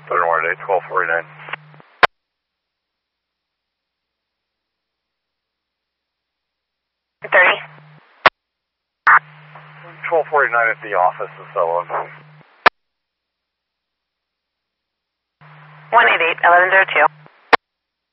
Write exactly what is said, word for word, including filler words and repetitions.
Southern Water Day, twelve forty-nine. thirty. twelve forty-nine at the office in Sutherland. one eight eight, eleven zero two.